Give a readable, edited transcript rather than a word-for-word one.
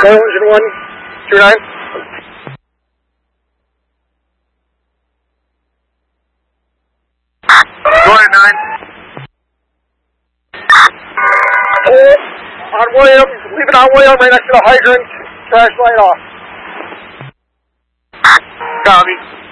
Oil engine 129. Go ahead, 9. On William, leave it on William right next to the hydrant. Trash light off. Copy.